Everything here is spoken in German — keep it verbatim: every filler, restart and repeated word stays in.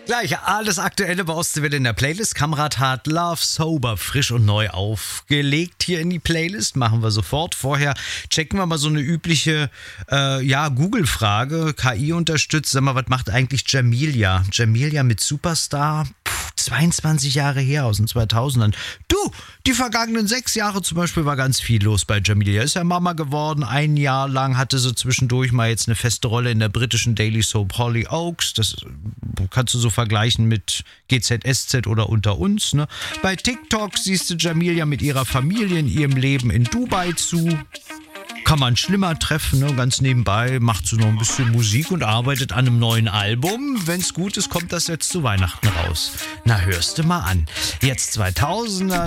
Gleich alles Aktuelle bei Ostwelle in der Playlist. Kamrat Hart Love Sober frisch und neu aufgelegt hier in die Playlist. Machen wir sofort. Vorher checken wir mal so eine übliche äh, ja, Google-Frage. K I unterstützt. Sag mal, was macht eigentlich Jamelia? Jamelia mit Superstar? Puh, zweiundzwanzig Jahre her, aus den zweitausendern. Du, die vergangenen sechs Jahre zum Beispiel war ganz viel los bei Jamelia. Ist ja Mama geworden. Ein Jahr lang hatte sie zwischendurch mal jetzt eine feste Rolle in der britischen Daily Soap Hollyoaks. Das kannst du so vergleichen mit G Z S Z oder Unter uns. Ne? Bei TikTok siehst du Jamelia mit ihrer Familie in ihrem Leben in Dubai zu. Kann man schlimmer treffen, ne? Ganz nebenbei macht sie noch ein bisschen Musik und arbeitet an einem neuen Album. Wenn es gut ist, kommt das jetzt zu Weihnachten raus. Na, hörst du mal an. Jetzt zweitausender.